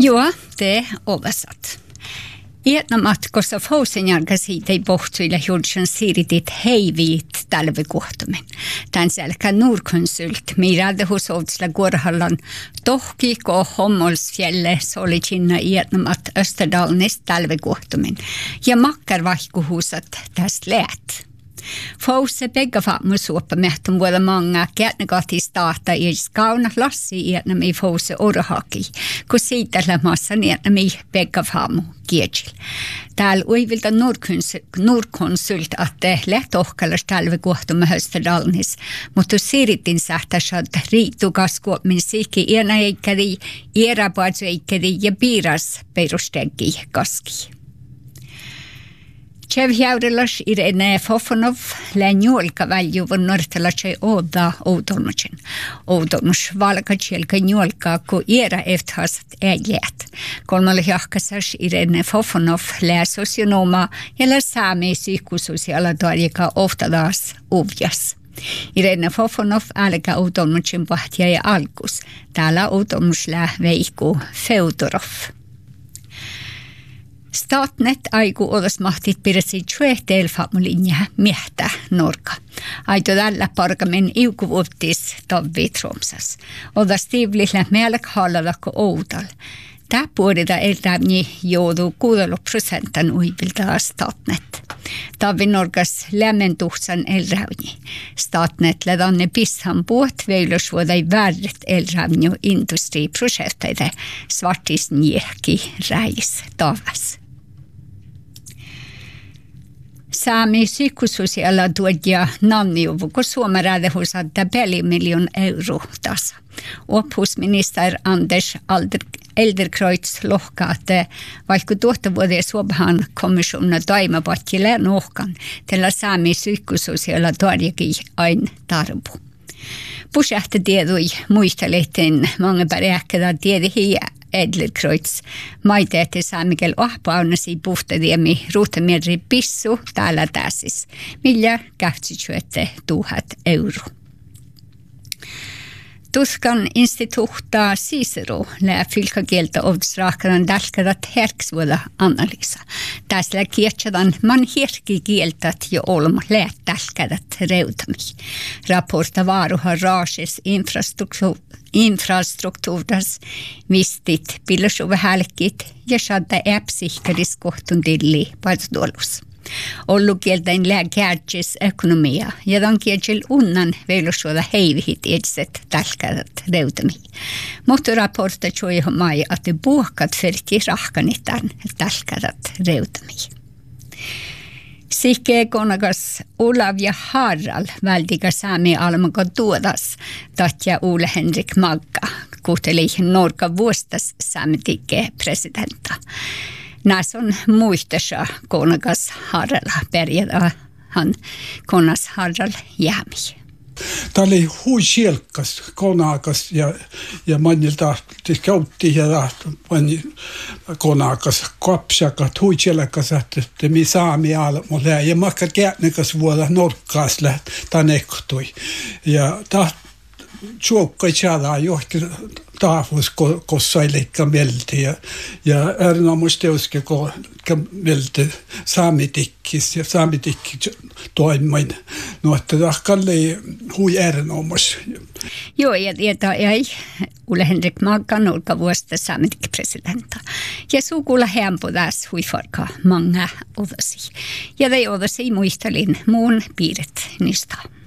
Joo, te ovasat. Vietnamatkossa Fousen jälkeen ei pohtuille julkisen siirrytit heiviit talvikuhtumen. Tän selkä Nordkonsult mirade hos Outsla Gorhallan tohki ko Hommolsfjälle solicinna Vietnamat Österdalnis talvikuhtumen ja makkarvahkuhusat tästä läät. Fousse begga musuoppa mehtum vuoda manga kätnegati starta i skauna lassi Vietnam i Fousse orahaki, kun siitä lämassa Vietnam i begga famu kietsil. Täällä uivilta Nordkonsult, että lehtohkalas talvekuhtumme Österdalnis, mutta siiritin sähtäsad riitukaskuopmin siiki iänäikkeri, ierapaatsuikkeri ja piiras perustegi kaski. Chevjaudelas Irene Fofonov länjuolka väljuvun nortalatsei oda oudolmusen. Oudolmus valkatjelka njuolka ku era efthasat äijät. Kolmalle jahkasas Irene Fofonov lää sosionoma ja lää saami psykososiaalatarjika oftadas uvjas. Irene Fofonov alka oudolmusen pahtia ja alkus. Täällä oudolmus lää Veikko Feodorov. Statnet aiku odasmahtit pidäsi tjuehtelfaamulinja miehtä Norka. Aito tällä parkamen iukuvuuttis tavvi Tromsas. Odastivlillä melk halladakko oudal. Tää puolita eltävni joudu 6% uivilta statnet. Tavvi Norkas lämmentuhtsan elrävni. Statnet lädanne pissan puot veilosvuodai värret elrävni industriprojekteide svartis njehki räis tavas. Saami psykososiaala tuodja nanniuvu, kun Suomen rädehusattaa €1 miljoonaa tasa. Oppusminister Anders Elderkreutz lohkaa, että vaikka tuotta vuoden Suomen komissio toimapattille nohkan, tällä saami psykososiaala tuodjakin aina tarvu. Pusahti tiedui muistelehteen mange pärähkädä tiedihin Elderkreutz maiteetti saamikel ahpaunasi puhtadiemi ruutamierri pissu täällä täsis, millä 27 000 €. Tuskan instituutta Cicero lää fylkakieltä ovsraakaran dalkadat herksvuoda analysa. Tässä kietsadan man herkikieltät jo olma läät dalkadat reutami. Rapporta varuha raases infrastruktuuras vistit pilosuva hälkit ja sadda äpsihkaris kohtun tilli paitsuolus. Ollu kieltäin lääkärtsis ekonomia ja tämän kieltäin unnan veilusuoda heivihit edset tälkädät reutami. Mutta raporta tjoi mai, että puhkat fyrti rahkanitan tälkädät reutami. Sikke konakas Olav ja Harald väldiga saami almaka tuodas, tatja Ole Henrik Magga, kuhteli Norka vuostas saametikke presidenta. Näs on muistessa konakas Harald pärjätä han konas Harald jäämi. Tämä oli huisielkas konakas ja manilta käytti ja konakas kapsakat huisielkas että mi saami almolle ja makka käännekas vuoda norkkaas tanektui ja tjuokkai saada johti taafus kossailekka melti ja erinomusteuskin melti saamitikkis ja saamitikki toimin. No, että tahkalle hui erinomus. Joo, ja tämä ei Ole Henrik Magga nolka vuosta saamitikki presidenta. Ja sukulla hempo tässä hui farka mange odasi. Ja det odasi muistelin muun piiret niistä.